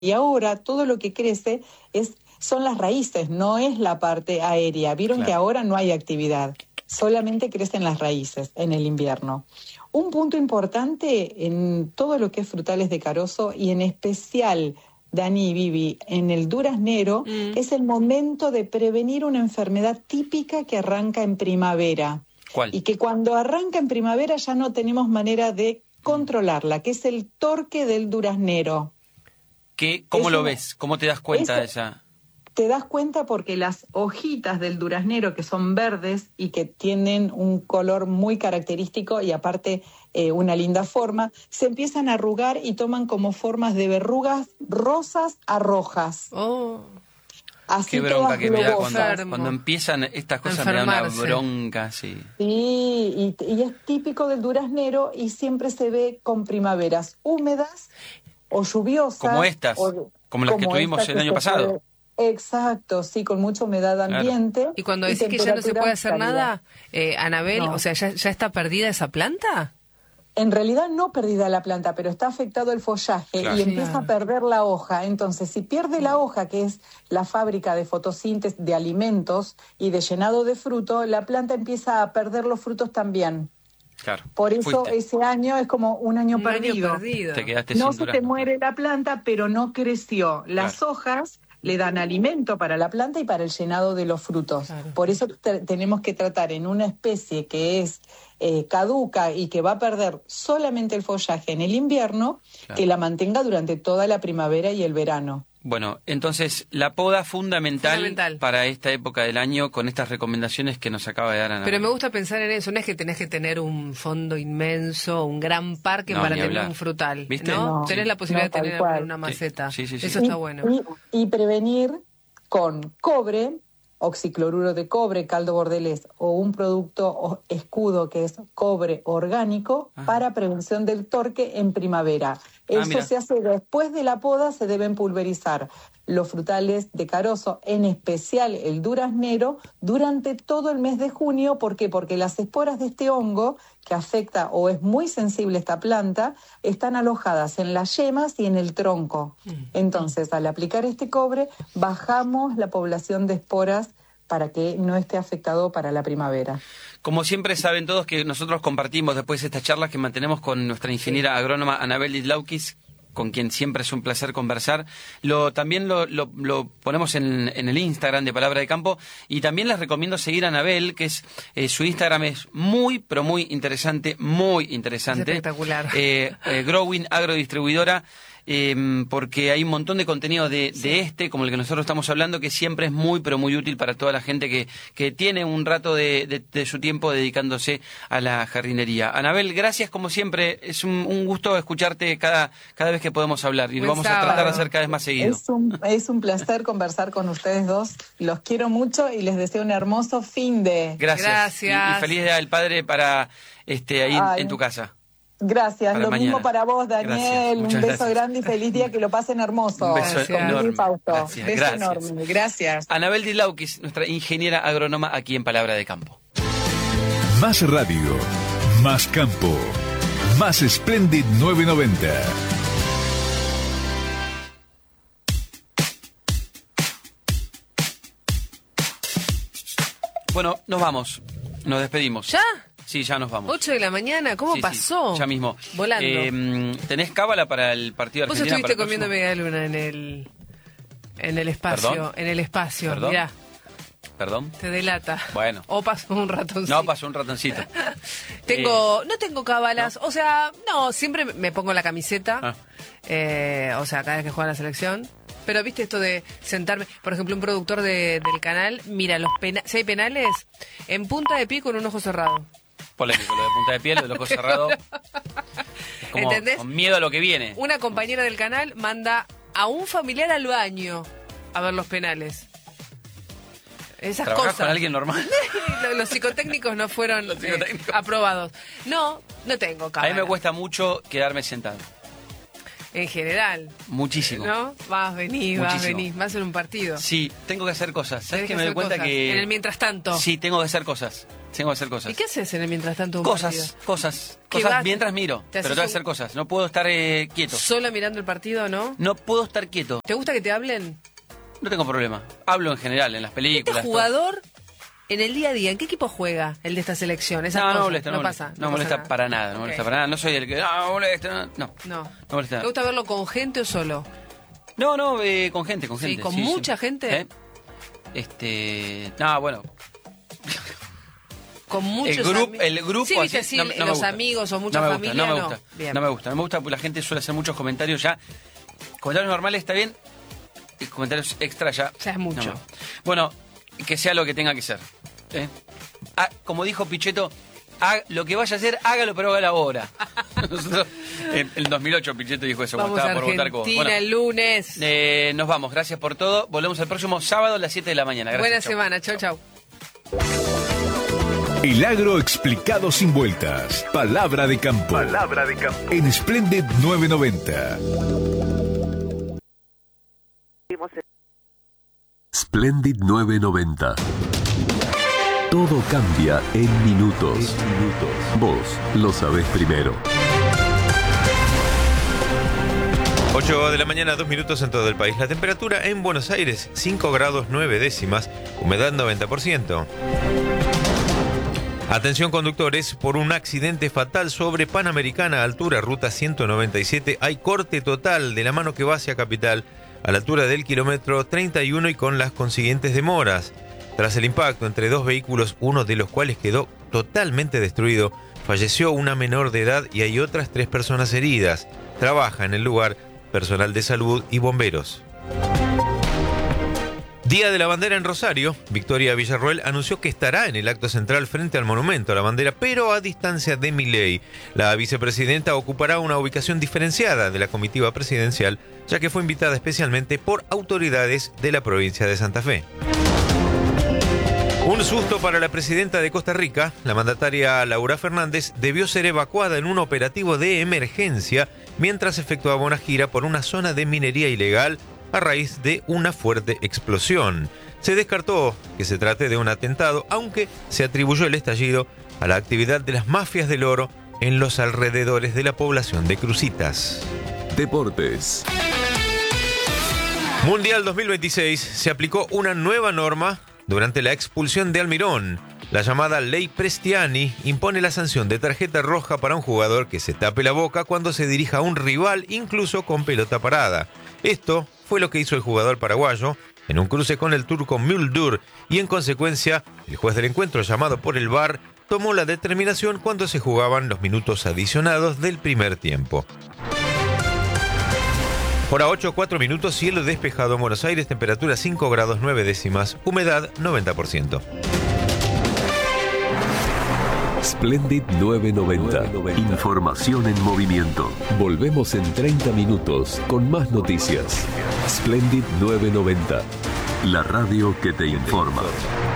Y ahora todo lo que crece son las raíces, no es la parte aérea. Vieron que ahora no hay actividad, solamente crecen las raíces en el invierno. Un punto importante en todo lo que es frutales de carozo y en especial, Dani y Vivi, en el duraznero, es el momento de prevenir una enfermedad típica que arranca en primavera. ¿Cuál? Y que cuando arranca en primavera ya no tenemos manera de controlarla, que es el torque del duraznero. ¿Cómo lo ves? ¿Cómo te das cuenta de esa...? Te das cuenta porque las hojitas del duraznero, que son verdes y que tienen un color muy característico y aparte una linda forma, se empiezan a arrugar y toman como formas de verrugas rosas a rojas. Oh. Así qué bronca que me da globosas. cuando empiezan estas cosas, me da una bronca, sí. Sí, y es típico del duraznero y siempre se ve con primaveras húmedas o lluviosas. Como estas, como las que tuvimos el año pasado. Exacto, sí, con mucha humedad ambiente. Y cuando decís que ya no se puede hacer nada, Anabel, No. o sea, ¿ya está perdida esa planta? En realidad no perdida la planta, pero está afectado el follaje y empieza a perder la hoja. Entonces, si pierde la hoja, que es la fábrica de fotosíntesis de alimentos y de llenado de fruto, la planta empieza a perder los frutos también. Claro. Por eso ese año es como un año perdido. Te quedaste No sin se te durazno. muere la planta, pero no creció. Las hojas le dan alimento para la planta y para el llenado de los frutos. Por eso tenemos que tratar en una especie que es caduca y que va a perder solamente el follaje en el invierno, que la mantenga durante toda la primavera y el verano. Bueno, entonces la poda fundamental para esta época del año con estas recomendaciones que nos acaba de dar Ana. Pero me gusta pensar en eso, no es que tenés que tener un fondo inmenso, un gran parque para tener un frutal, ¿viste? ¿no? No, tenés la posibilidad de tener cual. una maceta. Sí. Eso está bueno. Y prevenir con cobre, oxicloruro de cobre, caldo bordelés o un producto escudo que es cobre orgánico para prevención del torque en primavera. Eso se hace después de la poda, se deben pulverizar los frutales de carozo, en especial el duraznero, durante todo el mes de junio. ¿Por qué? Porque las esporas de este hongo, que afecta o es muy sensible esta planta, están alojadas en las yemas y en el tronco. Entonces, al aplicar este cobre, bajamos la población de esporas para que no esté afectado para la primavera. Como siempre saben todos que nosotros compartimos después estas charlas que mantenemos con nuestra ingeniera agrónoma Anabel Didlaukis, con quien siempre es un placer conversar. También lo ponemos en el Instagram de Palabra de Campo, y también les recomiendo seguir a Anabel, que es su Instagram es muy, pero muy interesante, Es espectacular. Growing Agrodistribuidora, porque hay un montón de contenido de como el que nosotros estamos hablando, que siempre es muy, pero muy útil para toda la gente que tiene un rato de su tiempo dedicándose a la jardinería. Anabel, gracias como siempre, es un gusto escucharte cada vez que podemos hablar, y lo vamos a tratar de hacer cada vez más seguido. Es un placer conversar con ustedes dos, los quiero mucho y les deseo un hermoso fin de... Gracias. Y feliz Día del Padre para ahí en tu casa. Gracias, para lo mañana. Mismo para vos, Daniel. Un beso grande y feliz día, que lo pasen hermoso. Un beso enorme. Beso enorme. Gracias. Anabel Didlaukis, nuestra ingeniera agrónoma aquí en Palabra de Campo. Más radio, más campo, más Splendid 990. Bueno, nos vamos, nos despedimos. ¿Ya? Sí, ya nos vamos. 8 de la mañana, ¿cómo pasó? Sí, ya mismo. Volando. ¿Tenés cábala para el partido de Argentina? Vos estuviste comiendo media luna en el espacio. ¿Perdón? En el espacio, ¿Perdón? mirá. ¿Perdón? Te delata. Bueno. O pasó un ratoncito. No, pasó un ratoncito. No tengo cábalas, ¿no? o sea, no, siempre me pongo la camiseta, o sea, cada vez que juega la selección. Pero viste esto de sentarme, por ejemplo, un productor del canal, mira, si hay penales, en punta de pie con un ojo cerrado. Polémico, lo de punta de piel, lo del ojo cerrado. Es como ¿entendés? Con miedo a lo que viene. Una compañera del canal manda a un familiar al baño a ver los penales. Esas ¿Trabajás cosas. con alguien normal? Los psicotécnicos no fueron aprobados. No tengo cábala. A mí me cuesta mucho quedarme sentado. En general. Muchísimo. ¿No? Venís, en un partido. Sí, tengo que hacer cosas. ¿Sabes Tenés que que me doy hacer cuenta cosas. que... En el mientras tanto. Sí, tengo que hacer cosas. Tengo que hacer cosas. ¿Y qué haces en el mientras tanto un partido? Cosas vas? mientras miro, pero tengo que hacer cosas. No puedo estar quieto. ¿Solo mirando el partido, no? No puedo estar quieto. ¿Te gusta que te hablen? No tengo problema. Hablo en general, en las películas. ¿Este jugador en el día a día, en qué equipo juega el de esta selección? No molesta, no pasa. No molesta nada. para nada, no molesta para nada. No soy el que, no molesta, no. No. No molesta. ¿Te gusta verlo con gente o solo? No, con gente. Sí, ¿con mucha gente? Bueno. Con muchos el grupo sí, viste, así, sí, no me los gusta. amigos o mucha familia, no me gusta. Bien. No me gusta porque la gente suele hacer muchos comentarios ya. Comentarios normales está bien, y comentarios extra ya. Ya es mucho. No. Bueno, que sea lo que tenga que ser. Como dijo Pichetto, lo que vaya a hacer, hágalo, pero hágalo ahora. Nosotros, en 2008 Pichetto dijo eso. Vamos estaba a por votar como. Argentina el lunes. Nos vamos, gracias por todo. Volvemos el próximo sábado a las 7 de la mañana. Gracias, Buena chau. semana, chau. El agro explicado sin vueltas. Palabra de campo. Palabra de campo. En Splendid 990. Splendid 990. Todo cambia en minutos. Vos lo sabés primero. 8 de la mañana, 2 minutos en todo el país. La temperatura en Buenos Aires, 5 grados 9 décimas, humedad 90%. Atención conductores, por un accidente fatal sobre Panamericana, altura ruta 197, hay corte total de la mano que va hacia Capital, a la altura del kilómetro 31 y con las consiguientes demoras. Tras el impacto entre dos vehículos, uno de los cuales quedó totalmente destruido, falleció una menor de edad y hay otras 3 personas heridas. Trabaja en el lugar personal de salud y bomberos. Día de la Bandera en Rosario. Victoria Villarroel anunció que estará en el acto central frente al monumento a la bandera, pero a distancia de Milei. La vicepresidenta ocupará una ubicación diferenciada de la comitiva presidencial, ya que fue invitada especialmente por autoridades de la provincia de Santa Fe. Un susto para la presidenta de Costa Rica. La mandataria Laura Fernández debió ser evacuada en un operativo de emergencia mientras efectuaba una gira por una zona de minería ilegal a raíz de una fuerte explosión. Se descartó que se trate de un atentado, aunque se atribuyó el estallido a la actividad de las mafias del oro en los alrededores de la población de Cruzitas. Deportes. Mundial 2026. Se aplicó una nueva norma durante la expulsión de Almirón. La llamada Ley Prestiani impone la sanción de tarjeta roja para un jugador que se tape la boca cuando se dirija a un rival, incluso con pelota parada. Esto fue lo que hizo el jugador paraguayo en un cruce con el turco Müldür y en consecuencia el juez del encuentro, llamado por el VAR, tomó la determinación cuando se jugaban los minutos adicionados del primer tiempo. Hora 8, 4 minutos, cielo despejado en Buenos Aires, temperatura 5 grados 9 décimas, humedad 90%. Splendid 990. Información en movimiento. Volvemos en 30 minutos con más noticias. Splendid 990. La radio que te informa.